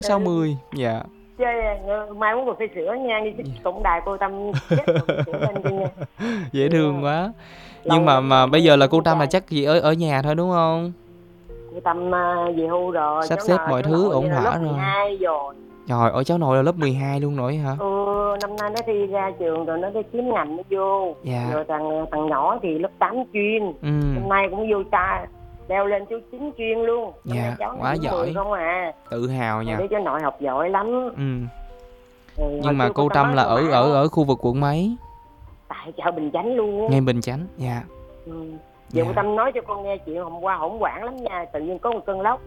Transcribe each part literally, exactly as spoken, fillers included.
sáu Ừ. mươi, dạ. Chơi ờ, mai uống cà phê sữa nha, đi xích tổng đài cô Tâm chết cà phê sữa lên đi nha. Dễ Được thương không? quá. Nhưng Lâu mà lắm rồi mà bây mới giờ là cô uống Tâm là chai. chắc chỉ ở ở nhà thôi đúng không? Cô Tâm à, về hưu rồi, Sắp cháu xếp nội mọi cháu thứ nội ổn à, thỏa lớp mười rồi. hai rồi. Trời ơi, cháu nội là lớp mười hai luôn rồi hả? Ừ, năm nay nó thi ra trường rồi nó đi kiếm ngành nó vô. Dạ. Rồi thằng thằng nhỏ thì lớp tám chuyên. Ừ. Năm nay cũng vô ta leo lên chú chín chuyên luôn. Năm nay Dạ, cháu nó quá điểm mười giỏi. không à. Tự hào Rồi nha. để cháu nội học giỏi lắm. Ừ. Rồi hồi Nhưng mà xưa cô cô Tâm Tâm mới là số ở mão ở ở khu vực quận mấy? tại chợ Bình Chánh luôn. Ngay Bình Chánh. Dạ. Ừ. Giờ cô Dạ. Tâm nói cho con nghe chuyện hôm qua hỗn loạn lắm nha. Tự nhiên có một cơn lốc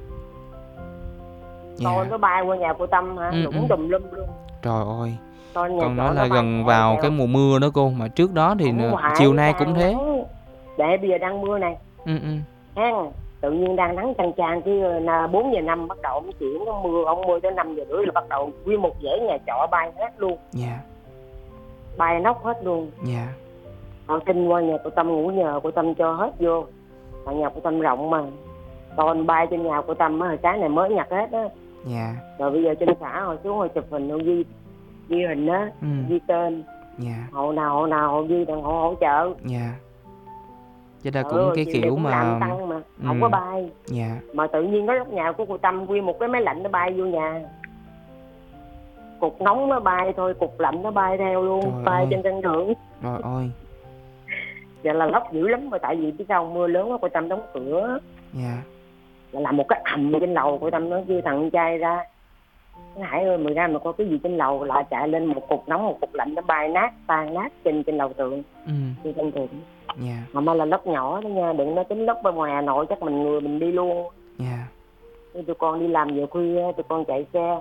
Dạ. con nó bay qua nhà cô Tâm hả, Ừ, ừ. lũng tùm lum luôn. Trời ơi. Con nhà Con trọ nói là nó bay gần chạy vào cái chạy mùa mưa đó cô. Mà trước đó thì không chiều phải nay cũng đang thế. nắng. Để bây giờ đang mưa này Ừ, ừ. ha, tự nhiên đang nắng chang chang cái là bốn giờ năm bắt đầu ông chuyển nó mưa, ông mưa tới năm giờ rưỡi là bắt đầu nguyên một dãy nhà trọ bay hết luôn. Dạ. Bay nóc hết luôn. Dạ. Họ xin qua nhà cô Tâm ngủ nhờ, cô Tâm cho hết vô. Mà nhà cô Tâm rộng mà, còn bay trên nhà cô Tâm á, hồi sáng này mới nhặt hết á. Dạ. Rồi bây giờ trên xã hồi xuống hồi chụp hình, hồi ghi ghi hình á, Ừ. ghi tên. Dạ. Hộ nào hộ nào hộ ghi thằng hộ hỗ trợ. Dạ. Chứ đó cũng Ừ, cái chuyện này kiểu cũng mà làm tăng mà, ừ. không có bay. Dạ. Mà tự nhiên có lúc nhà của cô Tâm nguyên một cái máy lạnh nó bay vô nhà. Cục nóng nó bay thôi, cục lạnh nó bay theo luôn. Trời Bay ơi. trên sân thượng. Trời ơi. Giờ là lốc dữ lắm mà, tại vì phía sau mưa lớn quá cô Tâm đóng cửa. Dạ. Là làm một cái ầm trên lầu. Cô Tâm nói kêu thằng con trai ra, nó Hải ơi mày ra mà có cái gì trên lầu, lại chạy lên một cục nóng một cục lạnh nó bay nát tan nát trên trên lầu tường. Ừ. Trên sân thượng. Dạ. Mà mai là lốc nhỏ đó nha, đừng nói tính lốc bên ngoài Hà Nội chắc mình người mình đi luôn. Dạ. Tụi con đi làm về khuya, tụi con chạy xe.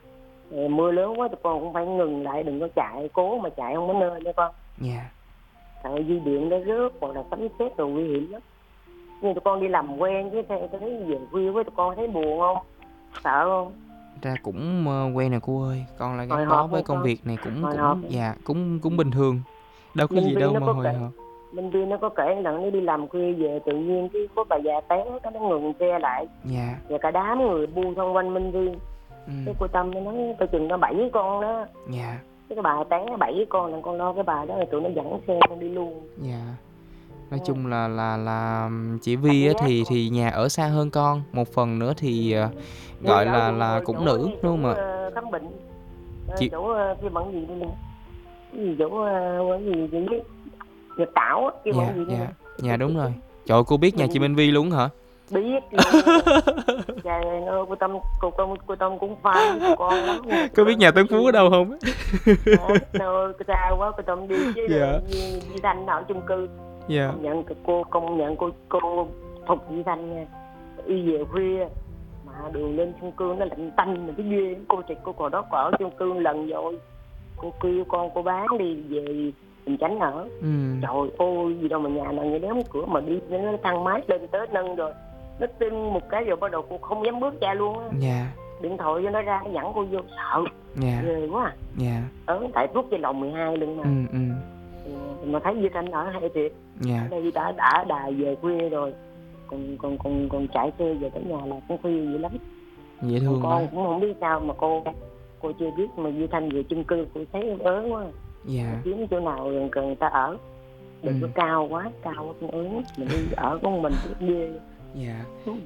Rồi mưa lớn quá tụi con cũng phải ngừng lại, đừng có chạy, cố mà chạy không có nơi nữa con. Dạ. Tại dây điện nó rớt hoặc là sấm sét rồi nguy hiểm lắm. Nhưng tụi con đi làm quen chứ, tôi thấy về khuya với tụi con thấy buồn không? Sợ không? Ra cũng ờ, quen nè cô ơi. Con là Hồi gắn bó hộp với không công con? việc này cũng Hồi hộp. cũng dạ cũng cũng bình thường. Đâu có Minh gì Vi đâu nó mà có hồi kể, hộp. Minh Vi nó có kể lần nó đi làm khuya về tự nhiên cái có bà già té, cái nó ngừng xe lại. Dạ. Và cả đám người bu xung quanh Minh Vi. Ừ. Cái cô Tâm nó nói coi chừng nó bảy con đó. Dạ. Cái bà té bảy con là con lo cái bà đó, rồi tụi nó dẫn xe con đi luôn. Dạ. Nói Ừ. chung là là là chị Vi á, thì thì nhà ở xa hơn con, một phần nữa thì ờ, gọi Vì ở là quận là mười cũng chỗ nữ ngay đúng chỗ không ạ? uh, khám bệnh. Uh, Chị chỗ uh, kia bằng gì đây nè, cái gì chỗ uh, cái gì gì biết Nhật Tảo á, kia bằng dạ gì đây nè. dạ dạ đúng rồi. Trời ơi, cô biết nhà chị Minh Vi luôn hả? Biết luôn. Trời ơi cô Tâm cô Tâm cô Tâm cũng fan với tụi con lắm nha. Tụi Có biết con nhà đi Tân Phú ở đâu không? hả? Nơi cô xa quá cô Tâm đi chứ Dạ. Di, Di Thanh ở chung cư. Dạ. Công nhận cô công nhận cô cô Thục Di Thanh nha. Đi về khuya mà đường lên chung cư nó lạnh tanh mà cái ghê. Cô chị cô còn đó ở chung cư lần rồi. Cô kêu con cô bán đi về Bình Chánh ở. Ừ. Trời ơi gì đâu mà nhà nào như đóng cửa mà đi nó thang máy lên tới nâng rồi. Nó tin một cái rồi bắt đầu cô không dám bước ra luôn á. Dạ. Điện thoại cho nó ra dẫn cô vô sợ. Dạ. Ghê quá à. Dạ. Ở tại thuốc trên lòng mười hai luôn mà. Ừ ừ. Ừ, mà thấy Duy Thanh ở hay thiệt. Dạ. Ở đây đã đã đà về khuya rồi. Còn còn còn còn chạy xe về tới nhà là cũng khuya dữ lắm. Dễ thương con quá. cũng không biết sao mà cô cô chưa biết mà Duy Thanh về chung cư cô thấy ớn quá. Dạ. Kiếm chỗ nào gần gần người ta ở. Đừng Ừ. có cao quá, cao quá cũng ớn. Mình đi ở con mình cũng ghê. Dạ.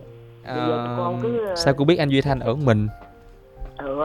Bây giờ tụi con cứ Ờ, sao cô biết anh Duy Thanh ở mình? ừ.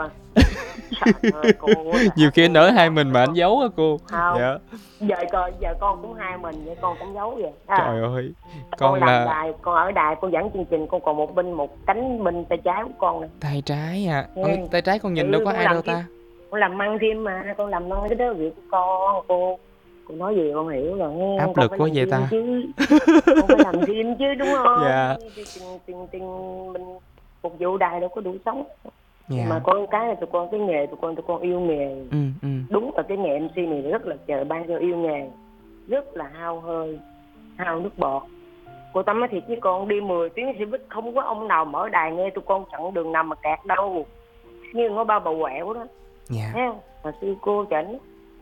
Trời ơi, cô Nhiều khi anh ở hai cô mình mà anh giấu á cô. không. Dạ. Giờ con giờ con cũng hai mình vậy con cũng giấu vậy à. Trời ơi. Con Con làm là đài, con ở đài con dẫn chương trình, con còn một bên một cánh bên tay trái của con nè. tay trái à? Ừ. Ôi, tay trái con nhìn Ừ, đâu có con ai làm đâu thêm, ta. con làm măng thêm mà con làm măng cái đó việc của con. Cô cô nói gì con hiểu rồi nghe. Áp Con lực phải quá làm vậy thêm ta. chứ. Con phải làm thêm chứ đúng không? Dạ. Tiền tiền tiền mình phục vụ đài đâu có đủ sống. Nhưng mà Dạ. có cái là tụi con cái nghề tụi con tụi con yêu nghề. Ừ ừ. Đúng là cái nghề em xê này rất là trời ban cho yêu nghề, rất là hao hơi, hao nước bọt. Cô Tâm nói thiệt với con, đi mười tiếng xe buýt không có ông nào mở đài nghe tụi con chặn đường nào mà kẹt đâu, như nó bao bầu quẹo đó. Dạ. Thấy không? Mà sư cô chảnh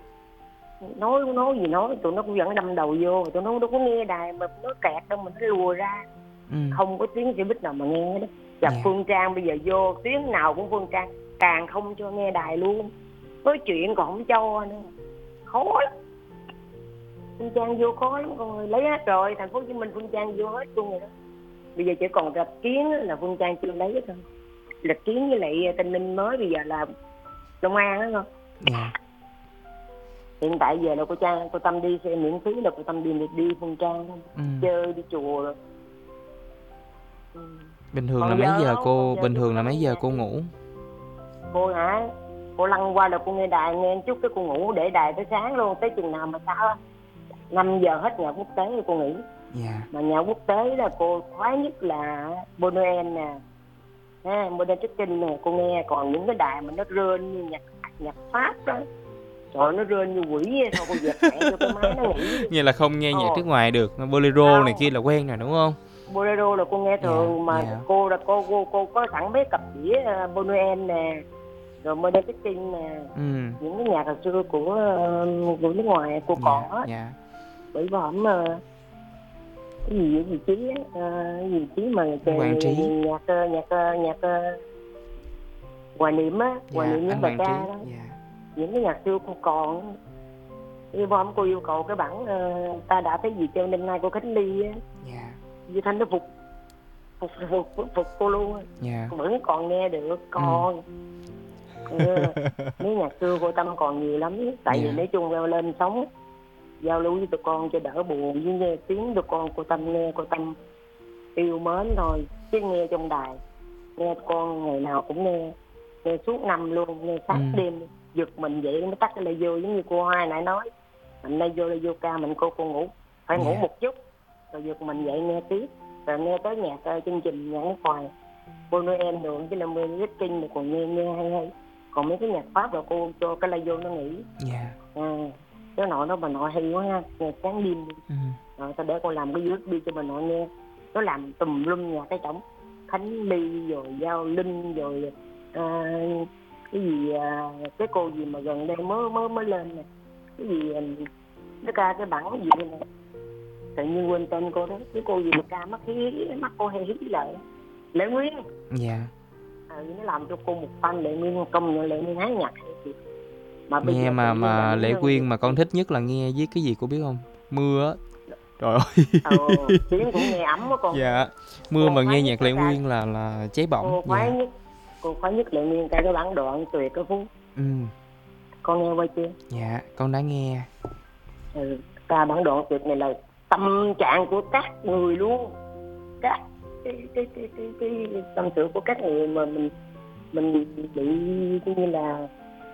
nói nói gì nói tụi nó cũng vẫn đâm đầu vô, tụi nó đâu có nghe đài mà nó kẹt đâu mà nó lùa ra. Ừ. Không có tiếng xe buýt nào mà nghe đó. Gặp Dạ. Phương Trang bây giờ vô tiếng nào cũng Phương Trang càng không cho nghe đài luôn, nói chuyện còn không cho nữa, khó lắm. Phương Trang vô khó lắm con ơi, lấy hết rồi, thành phố Hồ Chí Minh Phương Trang vô hết luôn rồi đó. Bây giờ chỉ còn Rạch Kiến là Phương Trang chưa lấy hết thôi. Rạch Kiến với lại Tây Ninh mới bây giờ là Long An đó không? Dạ. Hiện tại giờ là cô Trang, cô Tâm đi xe miễn phí là cô Tâm đi đi Phương Trang Ừ. chơi đi chùa rồi. Ừ. Bình thường Còn là mấy giờ giờ không, cô còn giờ bình thì thường là cô mấy nghe giờ nhạc. cô ngủ? Cô hả? Cô lăn qua là cô nghe đài nghe một chút cái cô ngủ, để đài tới sáng luôn, tới chừng nào mà sao á năm giờ hết nhạc quốc tế thì cô nghỉ. Dạ. Mà nhạc quốc tế là cô khoái nhất là Bonoel nè, ha, Bonoel Tricking nè, cô nghe. Còn những cái đài mà nó rên như nhạc nhạc Pháp đó, trời ơi, nó rên như quỷ vậy, thôi cô dẹp mẹ cho cái máy nó nghỉ. Như là không nghe nhạc Ồ, nước ngoài được, bolero không, này kia là quen rồi đúng không? bolero là cô nghe Dạ, thường. Mà dạ. cô là cô cô cô có sẵn mấy cặp đĩa uh, Bonoel nè, rồi Bonoel Tricking nè, Ừ. những cái nhạc hồi xưa của uh, của nước ngoài cô Dạ, còn hết. dạ. Bởi bỏng uh, cái gì cái gì chí á, uh, cái gì chí mà Hoàng Trí. nhạc nhạc nhạc uh, Hoài Niệm á, Hoài Dạ, Niệm những anh bài Hoàng Trí. ca đó, Dạ. những cái nhạc xưa cô còn. Yêu bom cô yêu cầu cái bản uh, ta đã thấy gì cho đêm nay cô Khánh Ly á, Dạ. Duy Thanh nó phục phục phục phục, phục cô luôn á. Dạ. Vẫn còn nghe được còn. Ừ. Mấy nhạc xưa cô Tâm còn nhiều lắm, tại Dạ. vì nói chung leo lên sống giao lưu với tụi con cho đỡ buồn, với nghe tiếng tụi con cô Tâm nghe cô Tâm yêu mến thôi, chứ nghe trong đài nghe con ngày nào cũng nghe, nghe suốt năm luôn, nghe sát Ừ. đêm, giật mình vậy mới tắt cái lại vô, giống như cô Hai nãy nói, mình nay vô là vô ca mình cô cô ngủ phải ngủ Dạ. một chút rồi giật mình dậy nghe tiếp, rồi nghe tới nhạc uh, chương trình nhạc nước ngoài cô Noel đường với là mười rất kinh mà còn nghe nghe hay hay. Còn mấy cái nhạc Pháp là cô cho cái lai vô nó nghỉ. Dạ. À, cái nội đó bà nội hay quá ha, nghe sáng đêm đi. Ừ. Rồi tao để con làm cái u ét bê cho bà nội nghe, nó làm tùm lum nhạc cái trống Khánh Ly rồi Giao Linh rồi à, cái gì à, cái cô gì mà gần đây mới mới mới lên nè, cái gì nó ca cái bản gì nè, tự nhiên quên tên cô đó, cái cô gì mà ca mắt hí mắt cô hay hí lại, Lệ Nguyên. Dạ. À, nó làm cho cô một fan Lệ Nguyên, công nhận Lệ Nguyên hát nhạc hay thiệt. Mà bây Nghe giờ mà tự nhiên mà là Lệ những Quyên mà con thích nhất là nghe với cái gì cô biết không? Mưa á. Trời ơi. ờ, tiếng cũng nghe ấm quá con. Dạ. Mưa Cô mà khoái nghe nhất nhạc cái Lệ ca, Quyên là là cháy bỏng. cô khoái Dạ. nhất cô khoái nhất Lệ Nguyên ca cái bản đoạn tuyệt cái Phú. Ừ. Con nghe qua chưa? Dạ, con đã nghe. Ừ, ca bản đoạn tuyệt này là tâm trạng của các người luôn, các cái cái cái cái, cái tâm sự của các người mà mình mình bị bị như là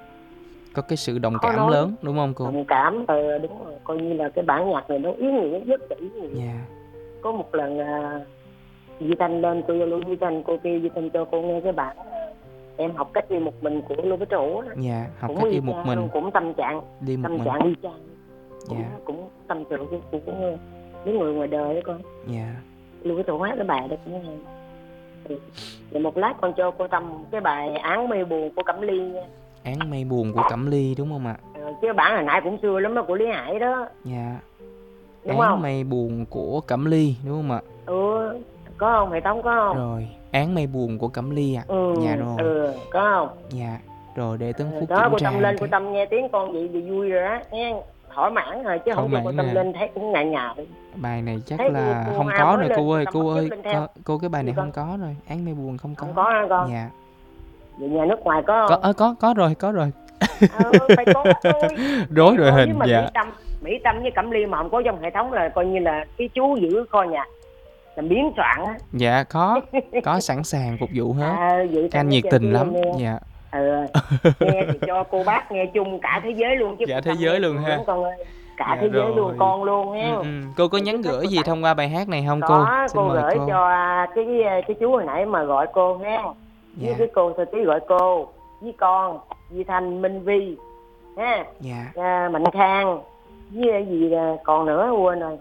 Có cái sự đồng khó cảm nói, lớn đúng không cô? đồng cảm. Ờ đúng rồi, coi như là cái bản nhạc này nó ý nghĩa, rất là ý nghĩa. Dạ. Có một lần à, Duy Thanh lên tôi luôn Duy Thanh, cô kia Duy Thanh cho cô nghe cái bản em học cách đi một mình của Lưu Bích Trổ đó. Dạ, học Cũng cách y đi một chang mình, luôn, cũng tâm trạng đi một tâm mình. trạng y chang, cũng, Dạ. cũng tâm sự của của của những người ngoài đời đó con. Dạ. Lưu Bích Trổ hát cái bài đó cũng hay. Ừ. Rồi một lát con cho cô Tâm cái bài Án Mây Buồn của Cẩm Ly nha. Án Mây Buồn của Cẩm Ly đúng không ạ? Ờ, chứ bản hồi nãy cũng xưa lắm đó, của Lý Hải đó. Dạ. Đúng Án không? Mây Buồn của Cẩm Ly đúng không ạ? Ừ, có không? Hệ thống có không? Rồi, Án Mây Buồn của Cẩm Ly ạ. À. Ừ, Dạ rồi. ừ, có không? Dạ. Rồi để Tấn Ừ, Phúc đó kiểm cô tra Tâm lên, cái... cô Tâm nghe tiếng con vậy thì vui rồi đó, nghe thỏa mãn rồi, chứ Thỏa không cho cô mãn Tâm nè. lên thấy cũng ngại ngại. Bài này chắc Thấy là cô không Hoa có mới rồi lên, cô ơi, Tâm cô bắt chước ơi, lên theo. cô, cô cái bài này Gì không con? có rồi, Án Mây Buồn không có. Không có hả con? Dạ. Vậy nhà nước ngoài có Có không? ơ có có rồi, có rồi. Ờ, phải có thôi. Rối đội Nếu hình mà dạ. Mỹ Tâm, Mỹ Tâm với Cẩm Ly mà không có trong hệ thống là coi như là cái chú giữ kho nhạc là biến soạn á. Dạ có, có sẵn sàng phục vụ hết. À, vậy Can nhiệt tình lắm. Dạ. Ừ, nghe thì cho cô bác nghe chung cả thế giới luôn chứ. Dạ, cô thế Tâm giới nghe luôn thường ha. lắm con ơi. Cả Dạ thế giới luôn, rồi. con luôn ha. Ừ, ừ. Cô có Để nhắn trước hết gửi cô gì tặng. thông qua bài hát này không cô? Có, Xin cô mời gửi cô. cho cái cái chú hồi nãy mà gọi cô ha. Dạ. Với cái cô thư ký gọi cô, với con, Duy Thanh, Minh Vi ha. Dạ. À, Mạnh Khang với cái gì là còn nữa quên rồi.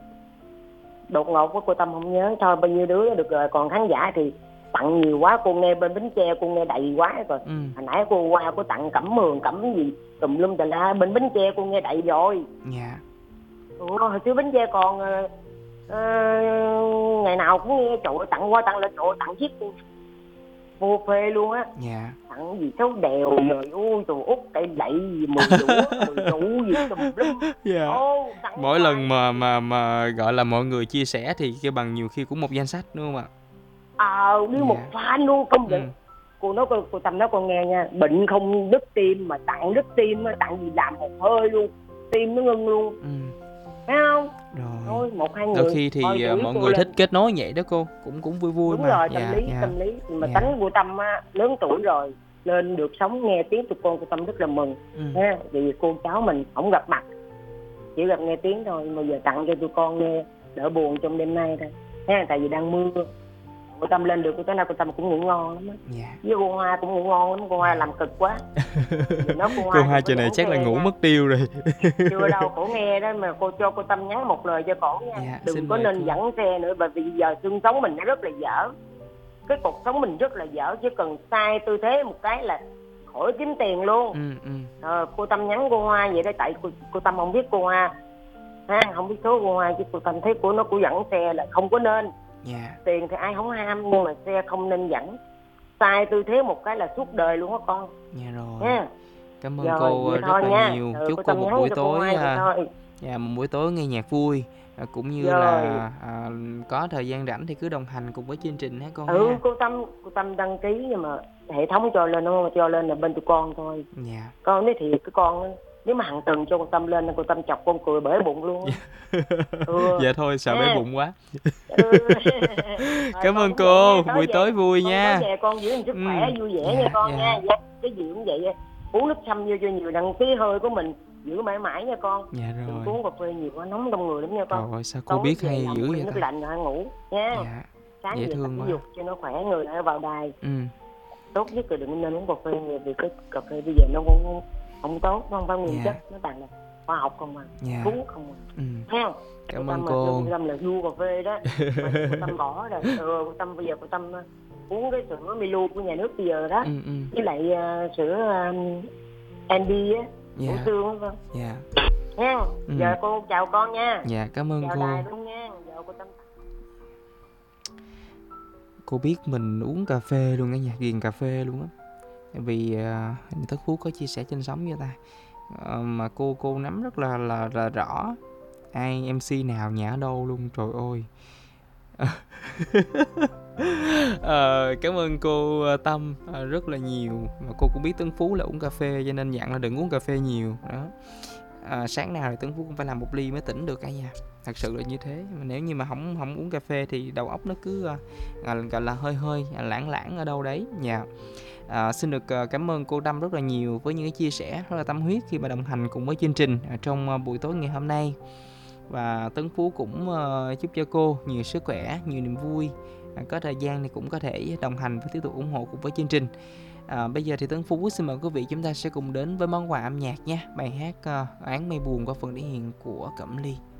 Đột ngột của cô Tâm không nhớ, thôi bao nhiêu đứa được rồi, còn khán giả thì tặng nhiều quá, cô nghe bên Bến Tre cô nghe đầy quá rồi. Ừ. Hồi nãy cô qua cô tặng Cẩm Mường, Cẩm gì tùm lum tà la, bên Bến Tre cô nghe đầy rồi. Dạ. Ủa, hồi xưa Bến Tre còn uh, uh, ngày nào cũng nghe, trời ơi, tặng qua tặng lên, trời ơi, tặng chiếc vô phê luôn á. Dạ. Tặng gì sáu đèo rồi ui tù út cây lậy gì mười đũa mười đũa gì tùm lum. Dạ. Ô, tặng Mỗi hoài. lần mà mà mà gọi là mọi người chia sẻ thì kêu bằng nhiều khi cũng một danh sách đúng không ạ? Ờ, như Dạ. một fan luôn, công Ừ. nhận. Cô nói cô, cô Tâm nói con nghe nha, bệnh không đứt tim mà tặng đứt tim á, tặng gì làm một hơi luôn, tim nó ngưng luôn, Ừ. thấy không? Rồi. Thôi một hai Đôi người khi thì thôi à, chửi mọi cô người lên. thích kết nối vậy đó cô, cũng cũng vui vui Đúng mà. rồi, Dạ, tâm lý, dạ. tâm lý. Mà Dạ. tánh của Tâm á, lớn tuổi rồi, lên được sống nghe tiếng tụi con của Tâm rất là mừng. Ừ. Ha, vì cô cháu mình không gặp mặt, chỉ gặp nghe tiếng thôi, mà giờ tặng cho tụi con nghe, đỡ buồn trong đêm nay thôi. Ha, tại vì đang mưa. Cô Tâm lên được, cô tới nay cô Tâm cũng ngủ ngon lắm á. Dạ. Với cô Hoa cũng ngủ ngon lắm, cô Hoa làm cực quá. Vì nói cô Hoa Cô thì hai có giờ này dẫn chắc là xe ngủ nha. mất tiêu rồi. Chưa đâu, cổ nghe đó mà cô cho cô Tâm nhắn một lời cho cổ nha. Dạ, Đừng xin có mời nên cô. dẫn xe nữa, bởi vì giờ xương sống mình nó rất là dở. Cái cuộc sống mình rất là dở, chỉ cần sai tư thế một cái là khỏi kiếm tiền luôn. Ừ, ừ. Ờ, cô Tâm nhắn cô Hoa vậy đó, tại cô, cô Tâm không biết cô Hoa ha, không biết số cô Hoa, chứ cô Tâm thấy cô nó cô dẫn xe là không có nên. Dạ. Tiền thì ai không ham, nhưng mà xe không nên dẫn. Sai tư thế một cái là suốt đời luôn á con. Dạ rồi. Nha. Cảm ơn Rồi cô vậy rất thôi là nha. nhiều. Ừ, Chúc cô cô Tâm một nhắn buổi cho cô tối Hoa vậy à, thôi. dạ, một buổi tối nghe nhạc vui, à, cũng như Rồi. là à, có thời gian rảnh thì cứ đồng hành cùng với chương trình ha con Ừ, ha. cô Tâm cô Tâm đăng ký, nhưng mà hệ thống cho lên không cho lên là bên tụi con thôi. Dạ. Con nói thiệt, cái con nếu mà hàng tuần cho cô Tâm lên, cô Tâm chọc con cười bể bụng luôn á. Ừ. Dạ thôi sợ bể Ha. bụng quá. Ừ. Rồi Cảm con ơn cũng vậy nha, cô, tối buổi về tối vui con nha. tối về con giữ gìn sức Ừ. khỏe vui vẻ Dạ, nha con dạ. nha. Dạ, cái gì cũng vậy, uống nước chăm vô cho nhiều, đặng cái hơi của mình giữ mãi mãi nha con. Dạ Đừng rồi. uống cà phê nhiều quá, nóng trong người lắm nha con. Rồi sao cô Tối biết về hay làm dữ một vậy ly nước ta? lạnh rồi hãy ngủ nha. Dạ. Sáng Dễ về tập thương thể quá. dục cho nó khỏe người, hãy vào đài. Ừ. Tốt nhất là đừng nên uống cà phê nhiều, vì cái cà phê bây giờ nó cũng không, không tốt, nó không phải nguyên Dạ. chất, nó toàn là khoa học không à, Dạ. thuốc không à. Ừ. Thấy không? Cảm Cô ơn Tâm mà cô. cô Tâm là vua cà phê đó, mà cô Tâm bỏ rồi. Ừ, cô Tâm bây giờ cô Tâm uh, uống cái sữa Milo của nhà nước bây giờ đó, Ừ, ừ. với lại uh, sữa um, Andy á, bổ Dạ. xương á con. Dạ. Nghe không? Ừ. Giờ cô chào con nha. Dạ, cảm ơn Chào cô. đài luôn nha. Giờ cô Tâm Cô biết mình uống cà phê luôn á nha, ghiền cà phê luôn á. Tại vì uh, Tất Phú có chia sẻ trên sóng với ta. Ờ, mà cô cô nắm rất là là, là rõ ai em xê nào nhà ở đâu luôn, trời ơi. Ờ, cảm ơn cô ờ, Tâm ờ, rất là nhiều. Mà cô cũng biết Tấn Phú là uống cà phê, cho nên dặn là đừng uống cà phê nhiều đó. À, sáng nào thì Tấn Phú cũng phải làm một ly mới tỉnh được cả nhà, thật sự là như thế. Mà nếu như mà không không uống cà phê thì đầu óc nó cứ uh, gọi là hơi hơi lãng lãng ở đâu đấy nhà. À, xin được uh, cảm ơn cô Tâm rất là nhiều với những cái chia sẻ rất là tâm huyết khi mà đồng hành cùng với chương trình uh, trong uh, buổi tối ngày hôm nay. Và Tấn Phú cũng uh, chúc cho cô nhiều sức khỏe, nhiều niềm vui. À, có thời gian thì cũng có thể đồng hành và tiếp tục ủng hộ cùng với chương trình. À, bây giờ thì Tấn Phú xin mời quý vị chúng ta sẽ cùng đến với món quà âm nhạc nha. Bài hát uh, Áng Mây Buồn qua phần thể hiện của Cẩm Ly.